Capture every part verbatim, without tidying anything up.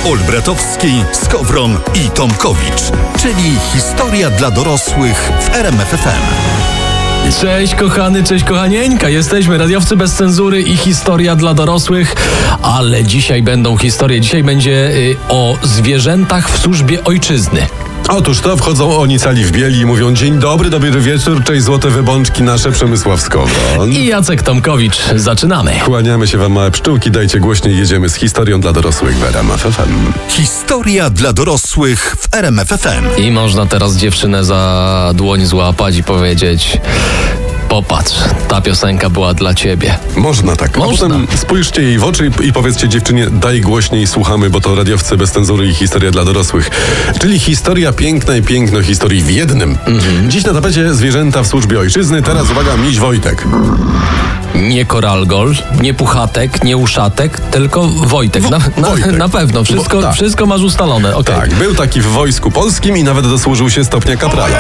Olbratowski, Skowron i Tomkowicz, czyli historia dla dorosłych w R M F F M. Cześć kochany, cześć kochanieńka. Jesteśmy radiowcy bez cenzury i historia dla dorosłych, ale dzisiaj będą historie. Dzisiaj będzie y, o zwierzętach w służbie ojczyzny. Otóż to wchodzą oni cali w bieli i mówią: dzień dobry, dobry wieczór, cześć złote wybączki nasze, Przemysław Skowron i Jacek Tomkowicz. Zaczynamy. Kłaniamy się wam, małe pszczółki, dajcie głośniej, jedziemy z historią dla dorosłych w R M F F M. Historia dla dorosłych w R M F F M. I można teraz dziewczynę za dłoń złapać i powiedzieć: popatrz, ta piosenka była dla ciebie. Można tak. Można. A potem spójrzcie jej w oczy i, i powiedzcie dziewczynie: daj głośniej, słuchamy, bo to radiowcy bez cenzury i historia dla dorosłych. Czyli historia piękna i piękno historii w jednym. Mhm. Dziś na tapecie zwierzęta w służbie ojczyzny. Teraz uwaga, miś Wojtek. Nie koralgol, nie puchatek, nie uszatek, tylko Wojtek. Na, na, Wojtek. na pewno. Wszystko, Bo, tak. wszystko masz ustalone. Okay. Tak, był taki w Wojsku Polskim i nawet dosłużył się stopnia kaprala.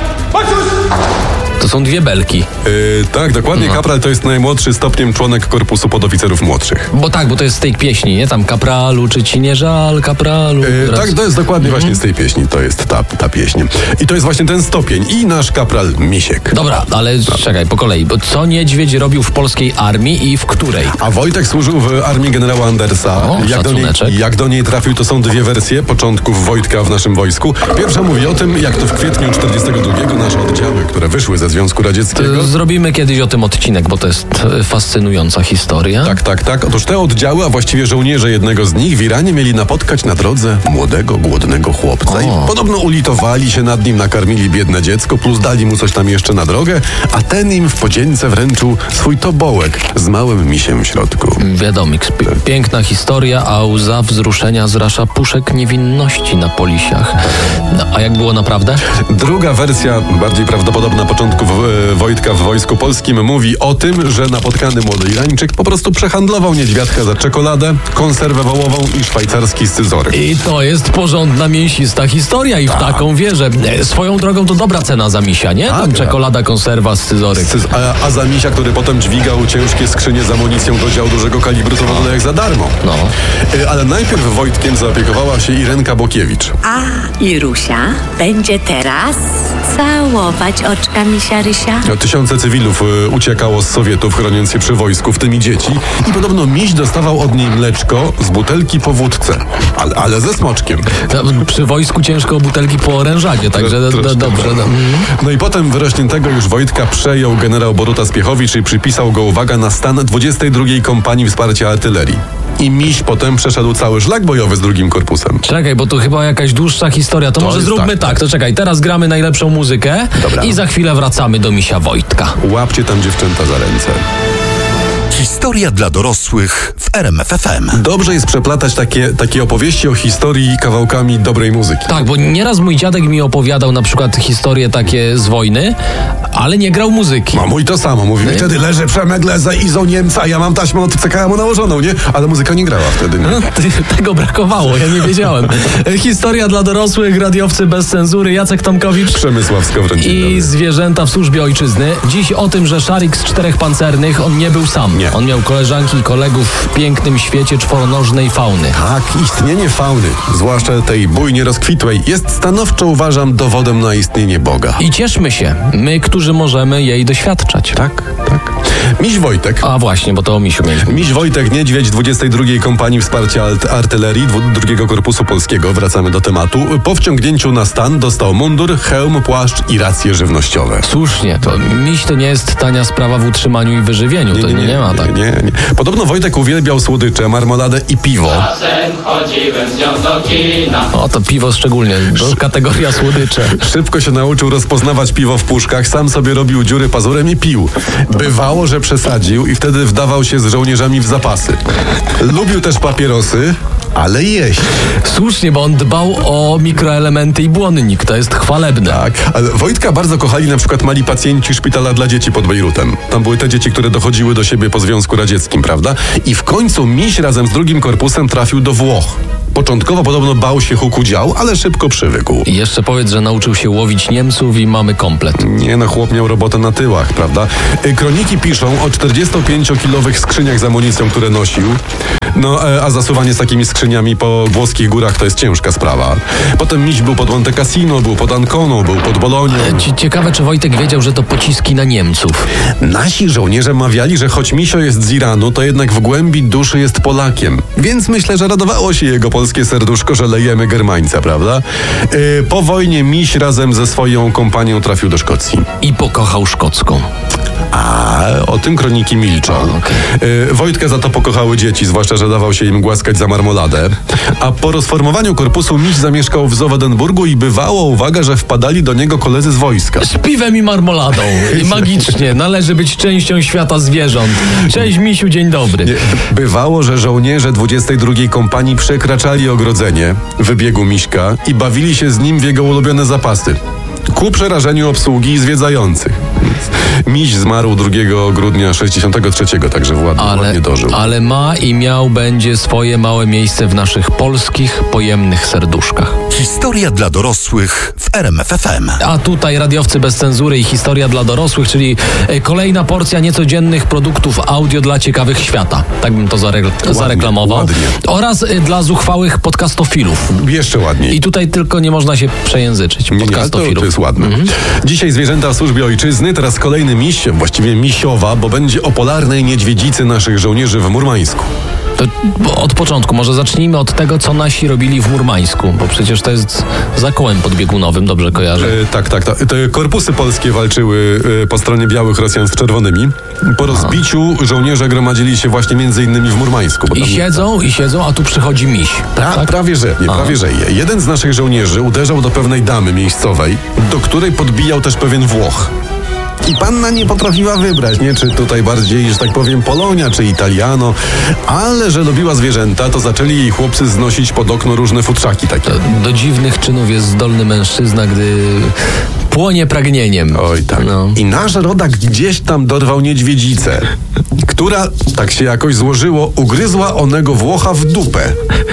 To są dwie belki. Yy, tak, dokładnie. No. Kapral to jest najmłodszy stopniem członek korpusu podoficerów młodszych. Bo tak, bo to jest z tej pieśni, nie? Tam kapralu, czy ci nie żal, kapralu. Yy, Raz. tak, to jest dokładnie Mhm. właśnie z tej pieśni. To jest ta, ta pieśń. I to jest właśnie ten stopień. I nasz kapral Misiek. Dobra, ale czekaj, po kolei. Bo co niedźwiedź robił w polskiej armii i w której? A Wojtek służył w armii generała Andersa. O, jak, do niej, szacuneczek. jak do niej trafił, to są dwie wersje początków Wojtka w naszym wojsku. Pierwsza mówi o tym, jak to w kwietniu czterdziestego drugiego nasze oddziały, które wyszły ze Związku Radzieckiego... Zrobimy kiedyś o tym odcinek, bo to jest fascynująca historia. Tak, tak, tak. Otóż te oddziały, a właściwie żołnierze jednego z nich w Iranie mieli napotkać na drodze młodego, głodnego chłopca. O. I podobno ulitowali się nad nim, nakarmili biedne dziecko, plus dali mu coś tam jeszcze na drogę, a ten im w podzięce wręczył swój tobołek z małym misiem w środku. Wiadomik, piękna historia, a łza wzruszenia zrasza puszek niewinności na polisiach. No, a jak było naprawdę? Druga wersja, bardziej prawdopodobna początków e, Wojtka w Wojsku Polskim, mówi o tym, że napotkany młody Irańczyk po prostu przehandlował niedźwiadka za czekoladę, konserwę wołową i szwajcarski scyzoryk. I to jest porządna, mięsista historia i w taką wierzę. E, Swoją drogą to dobra cena za misia, nie? Tam Tak. czekolada, konserwa, scyzoryk. Scyz- A, a za misia, który potem dźwigał ciężkie skrzynie z amunicją do dział dużego kalibru, to w ogóle jak za darmo. No. E, Ale najpierw Wojtkiem zaopiekowała się Irenka Bokiewicz. A Irusia będzie teraz całować oczka misia Rysia. Tysiące cywilów y, uciekało z Sowietów, chroniąc się przy wojsku, w tym i dzieci. I podobno miś dostawał od niej mleczko z butelki po wódce. Ale, ale ze smoczkiem. No, przy wojsku ciężko o butelki po orężadzie, także do, do, Troszkę. dobrze. No. No i potem wyrośniętego już Wojtka przejął generał Boruta Spiechowicz i przypisał go, uwaga, na stan dwudziestej drugiej Kompanii Wsparcia Artylerii. I miś potem przeszedł cały szlak bojowy z drugim korpusem. Czekaj, bo to chyba jakaś dłuższa historia. To, To może jest zróbmy tak. tak. To czekaj, teraz gramy najlepszą muzykę. Dobra. I za chwilę wracamy do misia Wojtka. Łapcie tam dziewczęta za ręce. Historia dla dorosłych w R M F F M. Dobrze jest przeplatać takie, takie opowieści o historii kawałkami dobrej muzyki. Tak, bo nieraz mój dziadek mi opowiadał na przykład historie takie z wojny, ale nie grał muzyki. A mój to samo. Mówi, wtedy leży Przemek za izą Niemca, ja mam taśmę od C K M-u nałożoną, nie? Ale muzyka nie grała wtedy, nie? No, ty, tego brakowało, ja nie wiedziałem. Historia dla dorosłych, radiowcy bez cenzury, Jacek Tomkowicz Przemysław Skowron. dzień i dobry. zwierzęta w służbie ojczyzny. Dziś o tym, że Szarik z czterech pancernych, on nie był sam. Nie. On miał koleżanki i kolegów w pięknym świecie czworonożnej fauny. Tak, istnienie fauny, zwłaszcza tej bujnie rozkwitłej, jest stanowczo, uważam, dowodem na istnienie Boga. I cieszmy się, my, którzy możemy jej doświadczać. Tak, tak. Miś Wojtek. A właśnie, bo to o misiu mieliśmy. Miś Wojtek, niedźwiedź dwudziestej drugiej Kompanii Wsparcia Alt- Artylerii dwu- drugiego Korpusu Polskiego, wracamy do tematu. Po wciągnięciu na stan dostał mundur, hełm, płaszcz i racje żywnościowe. Słusznie, to miś to nie jest tania sprawa w utrzymaniu i wyżywieniu, to nie, nie ma tak. Nie, nie. Podobno Wojtek uwielbiał słodycze, marmoladę i piwo. Czasem chodziłem z nią do kina. O, to piwo szczególnie, to kategoria słodycze. Szybko się nauczył rozpoznawać piwo w puszkach, sam sobie robił dziury pazurem i pił. Bywało, że przesadził i wtedy wdawał się z żołnierzami w zapasy. Lubił też papierosy, ale jeść. Słusznie, bo on dbał o mikroelementy i błonnik, to jest chwalebne. Tak, ale Wojtka bardzo kochali na przykład mali pacjenci szpitala dla dzieci pod Bejrutem. Tam były te dzieci, które dochodziły do siebie po Związku Radzieckim, prawda? I w końcu miś razem z drugim korpusem trafił do Włoch. Początkowo podobno bał się huku dział, ale szybko przywykł. I jeszcze powiedz, że nauczył się łowić Niemców i mamy komplet. Nie no, chłop miał robotę na tyłach, prawda? Y, Kroniki piszą o czterdziestopięciokilowych skrzyniach z amunicją, które nosił. No, e, a zasuwanie z takimi skrzyniami po włoskich górach to jest ciężka sprawa. Potem miś był pod Monte Cassino, był pod Anconą, był pod Bolonią. Ci- Ciekawe, czy Wojtek wiedział, że to pociski na Niemców. Nasi żołnierze mawiali, że choć misio jest z Iranu, to jednak w głębi duszy jest Polakiem. Więc myślę, że radowało się jego polskie serduszko, że lejemy Germańca, prawda? E, po wojnie miś razem ze swoją kompanią trafił do Szkocji. I pokochał szkocką. A o tym kroniki milczą. okej. Y, Wojtka za to pokochały dzieci, zwłaszcza, że dawał się im głaskać za marmoladę. A po rozformowaniu korpusu miś zamieszkał w Zowedenburgu i bywało, uwaga, że wpadali do niego koledzy z wojska. Z piwem i marmoladą. I magicznie. Należy być częścią świata zwierząt. Cześć, misiu, dzień dobry. Nie, bywało, że żołnierze dwudziestej drugiej kompanii przekraczali ogrodzenie wybiegu miśka i bawili się z nim w jego ulubione zapasy. Ku przerażeniu obsługi i zwiedzających. Miś zmarł drugiego grudnia sześćdziesiątego trzeciego, także ładnie, Ale, ładnie dożył. ale ma i miał będzie swoje małe miejsce w naszych polskich, pojemnych serduszkach. Historia dla dorosłych w R M F F M. A tutaj radiowcy bez cenzury i historia dla dorosłych, czyli e, kolejna porcja niecodziennych produktów audio dla ciekawych świata. Tak bym to zare- zareklamował. ładnie. Oraz e, dla zuchwałych podcastofilów. Jeszcze ładniej. I tutaj tylko nie można się przejęzyczyć. Nie, nie, ale to, Podcastofilów. to jest ładne. Dzisiaj zwierzęta w służbie ojczyzny, teraz kolejny miś, właściwie misiowa, bo będzie o polarnej niedźwiedzicy naszych żołnierzy w Murmańsku. To bo od początku, może zacznijmy od tego, co nasi robili w Murmańsku, bo przecież to jest za kołem podbiegunowym, dobrze kojarzę. E, tak, tak, tak. Te korpusy polskie walczyły e, po stronie białych Rosjan z czerwonymi. Po rozbiciu żołnierze gromadzili się właśnie między innymi w Murmańsku. Bo I tam- siedzą, i siedzą, a tu przychodzi miś. Pra, Prawie że, nie, prawie że. je. Jeden z naszych żołnierzy uderzał do pewnej damy miejscowej, do której podbijał też pewien Włoch. I panna nie potrafiła wybrać, nie? Czy tutaj bardziej, że tak powiem, Polonia, czy Italiano, ale że lubiła zwierzęta, to zaczęli jej chłopcy znosić pod okno różne futrzaki takie. Do dziwnych czynów jest zdolny mężczyzna, gdy płonie pragnieniem. Oj tak. No. I nasz rodak gdzieś tam dorwał niedźwiedzicę, która, tak się jakoś złożyło, ugryzła onego Włocha w dupę.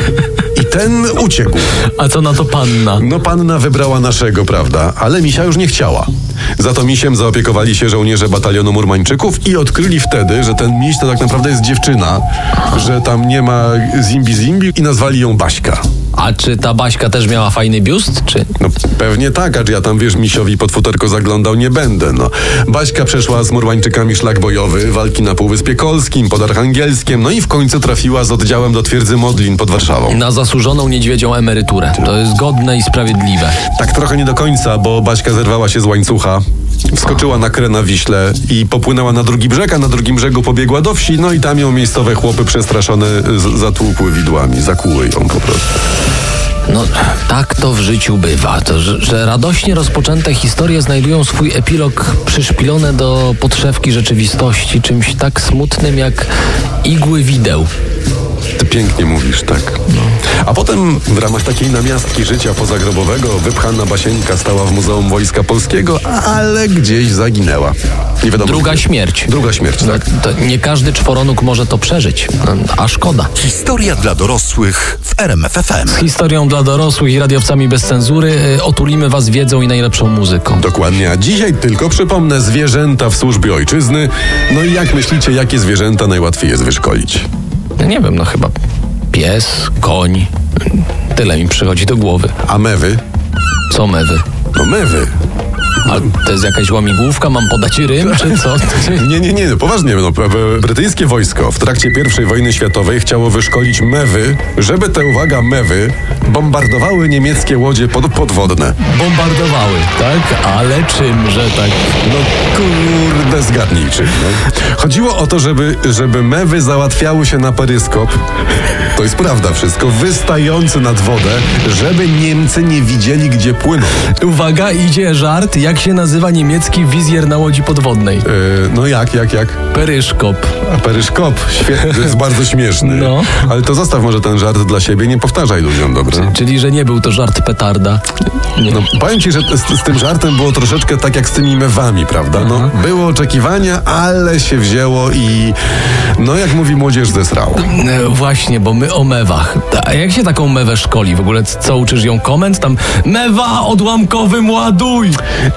I ten uciekł. A co na to panna? No panna wybrała naszego, prawda? Ale misia już nie chciała. Za to misiem zaopiekowali się żołnierze batalionu Murmańczyków i odkryli wtedy, że ten miś to tak naprawdę jest dziewczyna, że tam nie ma zimbi-zimbi i nazwali ją Baśka. A czy ta Baśka też miała fajny biust, czy? No pewnie tak, acz ja tam, wiesz, misiowi pod futerko zaglądał nie będę, no. Baśka przeszła z Murmańczykami szlak bojowy, walki na Półwyspie Kolskim, pod Archangelskiem, no i w końcu trafiła z oddziałem do twierdzy Modlin pod Warszawą. Na zasłużoną niedźwiedzią emeryturę. To jest godne i sprawiedliwe. Tak trochę nie do końca, bo Baśka zerwała się z łańcucha, wskoczyła na krę na Wiśle i popłynęła na drugi brzeg, a na drugim brzegu pobiegła do wsi, no i tam ją miejscowe chłopy przestraszone z- zatłukły widłami, zakłuły ją po prostu. No, tak to w życiu bywa, to, że, że radośnie rozpoczęte historie znajdują swój epilog przyszpilone do podszewki rzeczywistości, czymś tak smutnym jak igły wideł. Ty pięknie mówisz, tak. A potem w ramach takiej namiastki życia pozagrobowego wypchana Basieńka stała w Muzeum Wojska Polskiego, ale gdzieś zaginęła. Nie wiadomo. Druga gdzie. śmierć. Druga śmierć, tak. To nie każdy czworonóg może to przeżyć, a szkoda. Historia dla dorosłych w R M F F M. Z historią dla dorosłych i radiowcami bez cenzury y, otulimy was wiedzą i najlepszą muzyką. Dokładnie, a dzisiaj tylko przypomnę zwierzęta w służbie ojczyzny. No i jak myślicie, jakie zwierzęta najłatwiej jest wyszkolić? No nie wiem, no chyba pies, koń, tyle mi przychodzi do głowy. A mewy? Co mewy? No mewy. A to jest jakaś łamigłówka, mam podać rym, czy co? Nie, nie, nie, no poważnie. No, b- b- brytyjskie wojsko w trakcie pierwszej wojny światowej chciało wyszkolić mewy, żeby te, uwaga, mewy bombardowały niemieckie łodzie pod, podwodne. Bombardowały, tak? Ale czym, że tak? No kurde, zgadnij czym. No. Chodziło o to, żeby, żeby mewy załatwiały się na peryskop. To jest prawda wszystko. Wystający nad wodę, żeby Niemcy nie widzieli, gdzie płyną. Uwaga, idzie żart. Jak się nazywa niemiecki wizjer na łodzi podwodnej? Yy, no jak, jak, jak? Peryszkop. A peryszkop. Świetny, to jest bardzo śmieszny. No. Ale to zostaw może ten żart dla siebie, nie powtarzaj ludziom, dobrze? Czyli, że nie był to żart petarda. Nie. No, powiem ci, że z, z tym żartem było troszeczkę tak jak z tymi mewami, prawda? No, było oczekiwania, ale się wzięło i no jak mówi młodzież, zesrało. E, Właśnie, bo my o mewach. A jak się taką mewę szkoli? W ogóle co, uczysz ją komend? Tam mewa odłamkowym ładuj!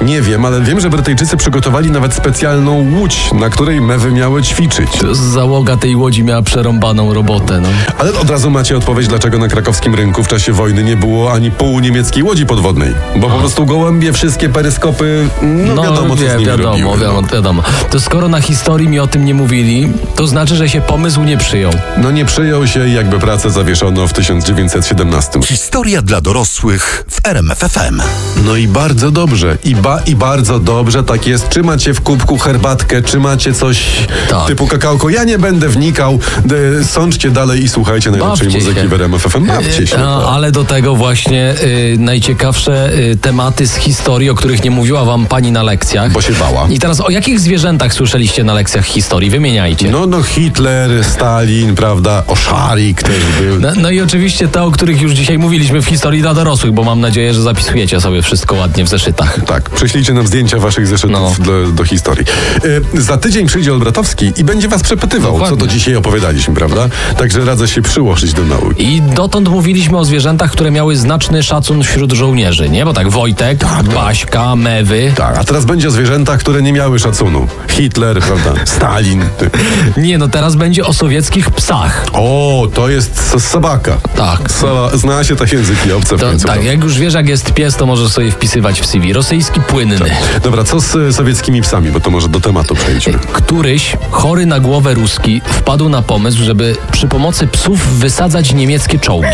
Nie wiem, ale wiem, że Brytyjczycy przygotowali nawet specjalną łódź, na której mewy miały ćwiczyć. Załoga tej łodzi miała przerąbaną robotę, no. Ale od razu macie odpowiedź, dlaczego na krakowskim rynku w czasie wojny nie było ani pół niemieckiej łodzi podwodnej. Bo po prostu gołębie, wszystkie peryskopy, no, wiadomo, co wie, z nimi wiadomo, robiły. wiadomo, No. wiadomo. To skoro na historii mi o tym nie mówili, to znaczy, że się pomysł nie przyjął. no nie przyjął się i jakby pracę zawieszono w tysiąc dziewięćset siedemnastym. Historia dla dorosłych w R M F F M. No i bardzo dobrze. I, ba, I bardzo dobrze tak jest. Czy macie w kubku herbatkę, czy macie coś Tak. typu kakałko. Ja nie będę wnikał. De, sądźcie dalej i słuchajcie najlepszej Bawcie muzyki się. w R M F F M. Bawcie się. No, tak. ale do tego właśnie y, najciekawsze y, tematy z historii, o których nie mówiła wam pani na lekcjach. Bo się bała. I teraz o jakich zwierzętach słyszeliście na lekcjach historii? Wymieniajcie. No, no Hitler, Stalin, prawda? Oszarik też był. No, no i oczywiście te, o których już dzisiaj mówiliśmy w historii dla dorosłych, bo mam nadzieję, że zapisujecie sobie wszystko ładnie w zeszytach. Tak, prześlijcie nam zdjęcia waszych zeszytów No. do, do historii. E, za tydzień przyjdzie Olbratowski i będzie was przepytywał, Dokładnie. co to dzisiaj opowiadaliśmy, prawda? Także radzę się przyłożyć do nauki. I dotąd mówiliśmy o zwierzętach, które miały znaczny szacun wśród żołnierzy, nie? Bo tak Wojtek, Baśka, Mewy. Tak, a teraz będzie o zwierzętach, które nie miały szacunu. Hitler, prawda? Stalin. Nie, no teraz będzie o sowieckich psach. O, to jest s- sobaka. Tak. So, zna się te języki obce w To, końcu. tak, jak już wiesz, jak jest pies, to możesz sobie wpisywać w C V. Rosyjski płynny. Dobra, co z y, sowieckimi psami, bo to może do tematu przejdźmy. Któryś, chory na głowę ruski, wpadł na pomysł, żeby przy pomocy psów wysadzać niemieckie czołgi.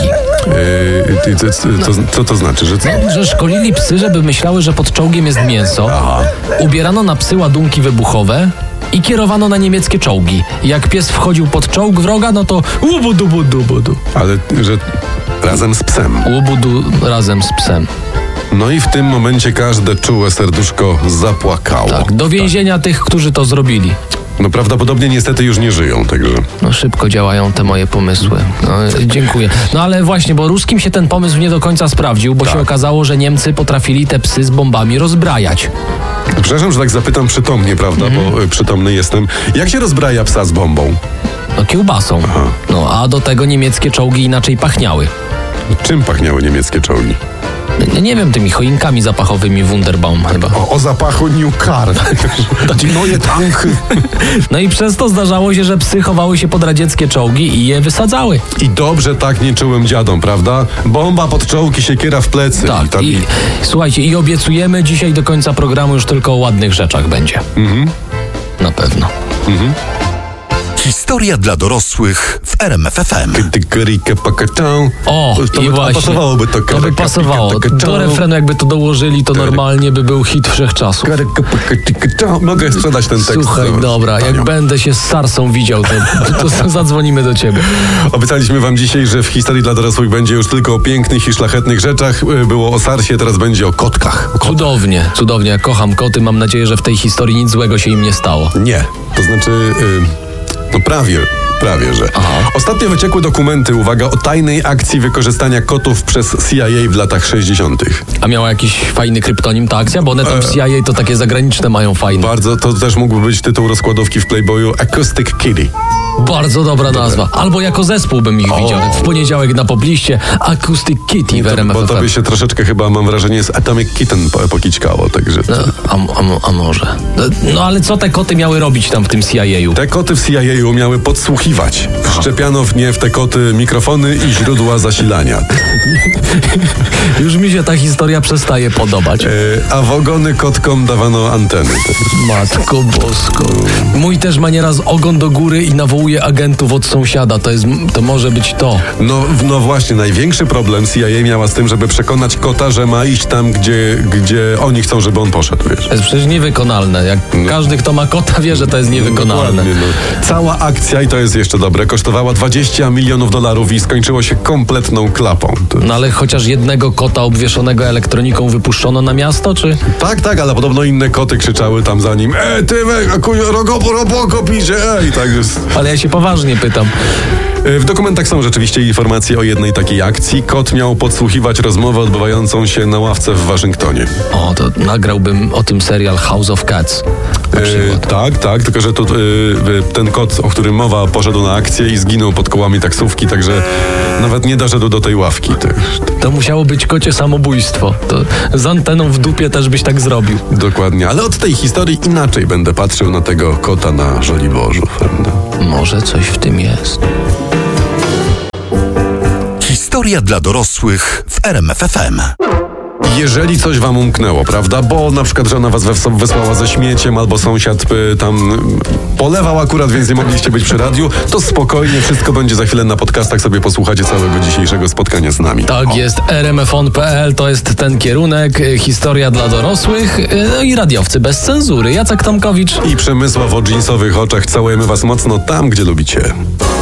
Yy, ty, ty, ty, to, co to znaczy, że co? Że szkolili psy, żeby myślały, że pod czołgiem jest mięso. Ubierano na psy ładunki wybuchowe i kierowano na niemieckie czołgi. Jak pies wchodził pod czołg wroga, no to łubudu, budu, budu. Ale, że razem z psem. Łubudu razem z psem. No i w tym momencie każde czułe serduszko zapłakało. Tak, do więzienia tych, którzy to zrobili. No prawdopodobnie niestety już nie żyją, także... No szybko działają te moje pomysły. No, dziękuję. No ale właśnie, bo ruskim się ten pomysł nie do końca sprawdził, bo Tak. się okazało, że Niemcy potrafili te psy z bombami rozbrajać. Przepraszam, że tak zapytam przytomnie, prawda, Mhm. bo y, przytomny jestem. Jak się rozbraja psa z bombą? No kiełbasą. No a do tego niemieckie czołgi inaczej pachniały. Czym pachniały niemieckie czołgi? Nie, nie wiem, tymi choinkami zapachowymi Wunderbaum chyba. O, o zapachu New Car. Takie moje tanky. No i przez to zdarzało się, że psy chowały się pod radzieckie czołgi i je wysadzały. I dobrze tak nie czułem dziadom, prawda? Bomba pod czołki, siekiera w plecy. I Tak, tam- i słuchajcie, i obiecujemy dzisiaj do końca programu już tylko o ładnych rzeczach będzie. Mhm. Na pewno. Historia dla dorosłych w R M F F M. Tykerike pakacą. O, to i by, właśnie. pasowałoby to. To by pasowało. Do refrenu jakby to dołożyli, to normalnie by był hit wszechczasów. Mogę sprzedać ten tekst. Słuchaj, dobra, jak Panią. będę się z Sarsą widział, to, to, to zadzwonimy do ciebie. Obiecaliśmy wam dzisiaj, że w historii dla dorosłych będzie już tylko o pięknych i szlachetnych rzeczach. Było o Sarsie, teraz będzie o kotkach. Cudownie, cudownie. Ja kocham koty, mam nadzieję, że w tej historii nic złego się im nie stało. Nie, to znaczy... y, no prawie, prawie, że. Aha. Ostatnio wyciekły dokumenty, uwaga, o tajnej akcji wykorzystania kotów przez C I A w latach sześćdziesiątych. A miała jakiś fajny kryptonim ta akcja? Bo one tam w C I A to takie zagraniczne mają fajne. Bardzo, to też mógłby być tytuł rozkładówki w Playboyu Acoustic Kitty. Bardzo dobra nazwa. Albo jako zespół bym ich widział. Jak w poniedziałek na pobliście Acoustic Kitty w R M F Bo F M. tobie się troszeczkę chyba, mam wrażenie, z Atomic Kitten po- pokićkało, także... No, a, a, a może. No, no ale co te koty miały robić tam w tym C I A-u? Te koty w C I A umiały podsłuchiwać. Wszczepiano w nie w te koty mikrofony i źródła zasilania. Już mi się ta historia przestaje podobać. E, a w ogony kotkom dawano anteny. Matko Bosko. Mój też ma nieraz ogon do góry i nawołuje agentów od sąsiada. To jest, to może być to. No, w- no właśnie, największy problem C I A miała z tym, żeby przekonać kota, że ma iść tam, gdzie, gdzie oni chcą, żeby on poszedł, wiesz. To jest przecież niewykonalne. Jak każdy, kto ma kota, wie, że to jest niewykonalne. Dokładnie, no. Cała akcja, i to jest jeszcze dobre, kosztowała dwadzieścia milionów dolarów i skończyło się kompletną klapą. To... No ale chociaż jednego kota obwieszonego elektroniką wypuszczono na miasto, czy? Tak, tak, ale podobno inne koty krzyczały tam za nim: E, ty, we, kuj- rogo- roboko pisze, ej, tak jest. Ale ja się poważnie pytam. E, W dokumentach są rzeczywiście informacje o jednej takiej akcji. Kot miał podsłuchiwać rozmowę odbywającą się na ławce w Waszyngtonie. O, to nagrałbym o tym serial House of Cats. Na E, przykład. tak, tak, tylko że tu, e, ten kot, o którym mowa, poszedł poszedł na akcję i zginął pod kołami taksówki, także nawet nie doszedł do tej ławki też. To musiało być kocie samobójstwo. To z anteną w dupie też byś tak zrobił. Dokładnie, ale od tej historii inaczej będę patrzył na tego kota na Żoliborzu, prawda? Może coś w tym jest. Historia dla dorosłych w R M F F M. Jeżeli coś wam umknęło, prawda? Bo na przykład żona was we- wysłała ze śmieciem, albo sąsiad y, tam y, polewał akurat, więc nie mogliście być przy radiu, to spokojnie, wszystko będzie za chwilę na podcastach, sobie posłuchacie całego dzisiejszego spotkania z nami. Tak jest, r m f on kropka p l to jest ten kierunek, y, historia dla dorosłych, y, no i radiowcy bez cenzury. Jacek Tomkowicz. I Przemysław o dżinsowych oczach, całujemy was mocno tam, gdzie lubicie.